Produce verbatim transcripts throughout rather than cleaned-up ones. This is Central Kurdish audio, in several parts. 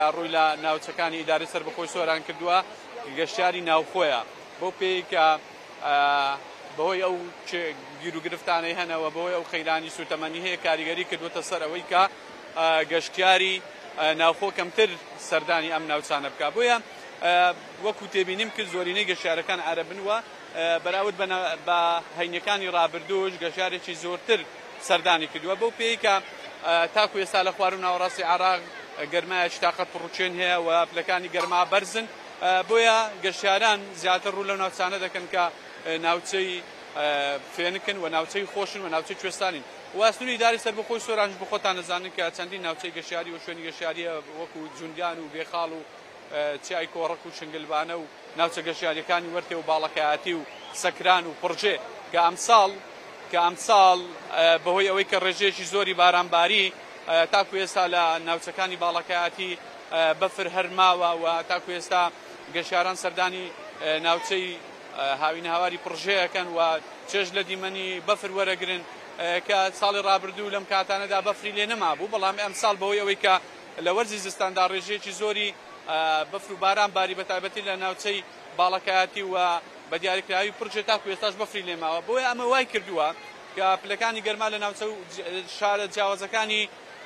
ڕووی لە ناوچەکانی ئیداری سەربەخۆی سۆران کردووە گەشتیاری ناوخۆیە بۆ پێی کە بەهۆی ئەو گیر و گرفتانەی هەنەوە بەهۆی ئەو خەیرانی سوتەمەنی هەیە کاریگەری کردوتە سەر ئەوەی کە گەشتیاری ناوخۆ کەمتر سەردانی ئەم ناوچانە بکە. بۆیە وەکو تێبینیم کرد زۆرینەی گەشتیارەکان عەرەبنوە بەراورد بە هەینەکانی ڕابردووش گەشتیارێکی زۆرتر سەردانی کردووە بەو پێی کە تاکو ئێستا لە خوار و ناوەڕاستی عێراق گەرمایەکی تاقەت پڕوچێن هەیە و پلەکانی گەرما بەرزن، بۆیە گەشتیاران زیاتر ڕوو لەو ناوچانە دەکەن کە ناوچەی فێنکن و ناوچەی خۆشن و ناوچەی کوێستانین. و سنووری ئیداری سەربەخۆی سۆرانش بە خۆتان دەزانن کە چەندین ناوچەی گەشتیاری و شوێنی گەشتیاریە وەکو جوندیان و بێخاڵ و چیای کۆڕک و شنگلبانە و ناوچە گەشتیاریەکانی وەرتێ و باڵەکایەتی و سەکران و پڕژێ کە ئەمساڵ کە ئەمساڵ بەهۆی ئەوەی کە ڕێژەیەکی زۆری بارانباری تاکو ئێستا لە ناوچەکانی باڵەکایەتی بەفر هەرماوە و تاکو ئێستا گەشتیاران سەردانی ناوچەی هاوین هاواری پڕژەیەکەن و چێژ لە دیمەنی بەفر وەرەگرن کە ساڵی ڕابردوو لەم کاتانەدا بەفری لێ نەمابوو، بەڵام ئەمساڵ بەهۆی ئەوەی کە لە وەرزی زستاندا ڕێژەیەکی زۆری بەفر و باران باری بەتایبەتی لە ناوچەی باڵەکایەتی و بە دیاریکراوی پڕژێ تاکو ئێستاش بەفری لێماوە. بۆیە ئەمە وای کردووە کە پلەکانی گەرما لە ناوچە شارە جیاوازەکانی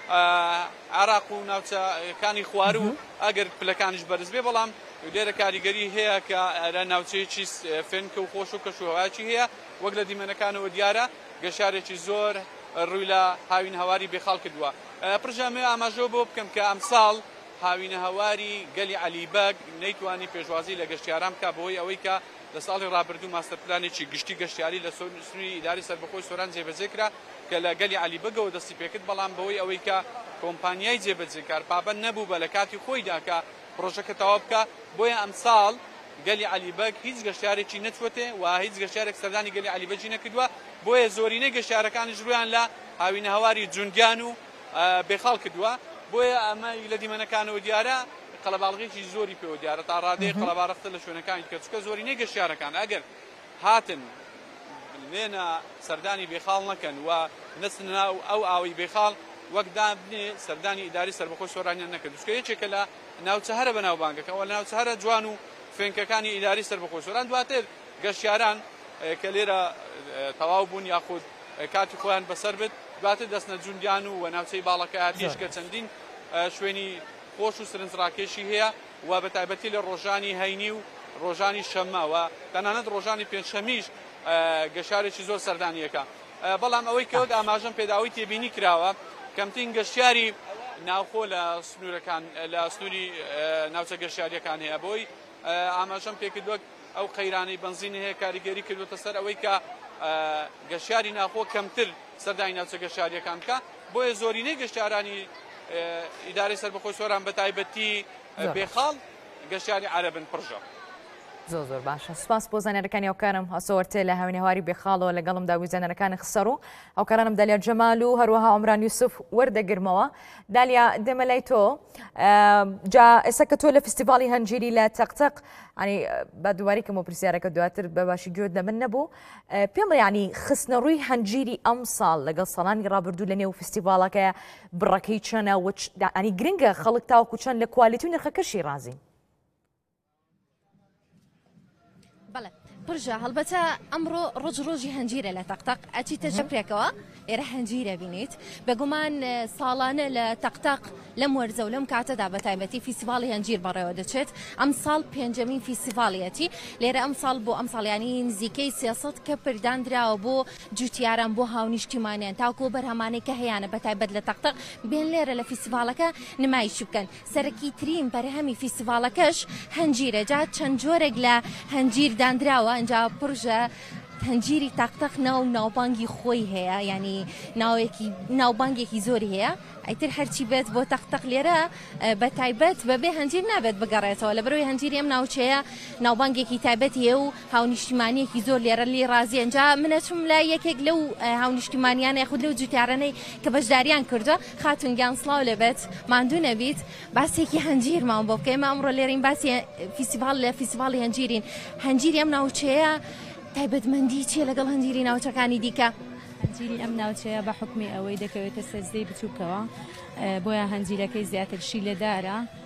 عێراق و ناوچەکانی خوار و ئەگەر پلەکانیش بەرز بێ، بەڵام لێرە کاریگەری هەیە کە لە ناوچەیەکی فێنکە و خۆش و کەشوهەوایەکی هەیە وەک لە دیمەنەکانەوە دیارە گەشتیارێکی زۆر ڕووی لە هاوین هەواری بێخاڵ کردووە. پڕژەمێ ئاماژەوە بۆ بکەم کە ئەمساڵ هاوینە هەواری گەلی عەلیبەگ نەیتوانی پێشوازی لە گەشتیاران بکە بەهۆی ئەوەی کە لە ساڵی ڕابردوو ماستەر پلانێکی گشتی گەشتیاری لە سنووری ئیداری سەربەخۆی سۆران جێبەجێ کرا کە لە گەلی عەلیبەگەوە دەستی پێکرد، بەڵام بەهۆی ئەوەی کە کۆمپانیای جێبەجێکار پابەند نەبوو بە لە کاتی خۆیدا کە پرۆژەکە تەواو بکە، بۆیە ئەمساڵ گەلی عەلیبەگ هیچ گەشتیارێکی نەچوەتێ و هیچ گەشتیارێک سەردانی گەلی عەلیبەجی نەکردووە، بۆیە زۆرینەی گەشتیارەکانیش ڕویان لە هاوینە هەواری جوندیان و بێخاڵ کردووە. بۆیە ئەمە لە دیمەنەکانەوە دیارە قەڵەباڵغێکی زۆری پێوە دیارە تا ڕادەیە قەڵەباڕەختە لە شوێنەکانی کە چکە زۆرینەی گەشتیارەکان ئەگەر هاتن لێنە سەردانی بێخاڵ نەکەن و نەچن ناو ئەو ئاوی بێخاڵ وەک دابنێ سەردانی ئیداری سەربەخۆی سۆرانیان نەکرد. چکە یەکێکە لە ناوچە هەرە بەناوبانگەکە و لە ناوچە هەرە جوان و فێنکەکانی ئیداری سەربەخۆی سۆران دواتر گەشتیاران کە لێرە تەواو بوون یاخود کاتی خۆیان بەسەر بێت دواتر دەستنە جوندیان و ناوچەی باڵەکایەتیش کە چەندین شوێنی خۆش و سرنجڕاکێشی هەیە و بە تایبەتی لە ڕۆژانی هەینی و ڕۆژانی شەممە و تەنانەت ڕۆژانی پێنجشەمیش گەشتیارێکی زۆر سەردانیەکە. بەڵام ئەوەی کەوت ئاماژەم پێداوی تێبینی کراوە کەمترین گەشتیاری ناوخۆ لە سنوورەکان لە سنووری ناوچە گەشتیاریەکان هەیە، بۆی ئاماژەم پێکردووە ئەو قەیرانەی بەنزینی هەیە کاریگەری کردوتە سەر ئەوەی کە گەشتیاری ناوخۆ کەمتر سەردانی ناوچە گەشتیاریەکان بکە، بۆیە زۆرینەی گەشتیارانی ئیداری سەربەخۆی سۆران بە تایبەتی بێخاڵ گەشتیاری عەرەبن پڕژە. زۆر زۆر باشە، سوپاس بۆ زانیاریەکانی ئەوکارم هەسەوەرتێ لە هاوینە هەواری بێخاڵەوە لەگەڵم داوی زانیاریەکانی خسەر و ئەوکارانم دالیا جەمال و هەروەها عومران یوسف وەردەگرمەوە. دالیا دەمە لای تۆ جا ئێستا کە تۆ لە فستیڤاڵی هەنجیری لە تەقتەق ینی بە دووبارێکم بۆ پرسیارەکە دواتر بە باشی گوێت لە من نەبوو، پێم ینی خستنە ڕووی هەنجیری ئەم ساڵ لەگەڵ ساڵانی ڕابردوو لە نێو فستیڤاڵەکە بڕەکەی چەنە ینی گرنگە خەڵک تاوەکو چەند لە کوالیتی و نرخەکەشی ڕازین؟ بەڵێ پڕژە هەڵبەتە ئەمڕۆ ڕۆژ ڕۆژی هەنجیرە لە تەقتەق ئەچیتە ژەپرێکەوە ئێرە هەنجیرە بینیت بەگومان ساڵانە لە تەقتەق لەم وەرزە و لەم کاتەدا بە تایبەتی فیستیڤاڵی هەنجیر بەڕێوە دەچێت. ئەم ساڵ پێنجەمین فیستیڤاڵیەتی لێرە ئەم ساڵ بۆ ئەم ساڵیانی نزیکەی سێسەد کە پردانراوە بۆ جوتیاران بۆ هاونیشتیمانیان تاکو بەرهەمانەی کە هەیەە بە تایبەت لە تەقتەق بێن لێرە لە فیستیڤاڵەکە نمایش بکەن. سەرەکی ترین بەرهەمی فیستیڤاڵەکەش هەنجیرە، جا چەند جۆرێک لە هەنجیر دانراوە ئەنجا پڕژە هەنجیری تەقتەق ناو ناوبانگی خۆی هەیە، ینی ناوێکی ناوبانگێکی زۆری هەیە. ئەیتر هەرچی بێت بۆ تەقتەق لێرە بە تایبەت بەبێ هەنجیر نابێت بگەڕێتەوە لەبەرەوەی هەنجیری ئەم ناوچەیە ناوبانگێکی تایبەتی هەیە و هاونیشتیمانیەکی زۆر لێرە لێ ڕازی. ئەنجا منەچم لای یەکێک لەو هاونیشتیمانیانە یاخود لەو جوتیارانەی کە بەشداریان کردووە خاتون گیانسڵاو لەبێت ماندوو نەبیت باسێکی هەنجیرمان بۆ بکەین. ئەمڕۆ لێرەین باسی فیستیڤاڵ لە فیستیڤاڵی هەنجیرین. هەنجیری ئەم ناوچەیە تایبەتمەندی چیە لەگەڵ هەنجیری ناوچەکانی دیکە؟ هەنجیری ئەم ناوچەیە بە حکمی ئەوەی دەکەوێتە سەرزەی بچووکەوە بۆیە هەنجیرەکەی زیاتر شیلەدارە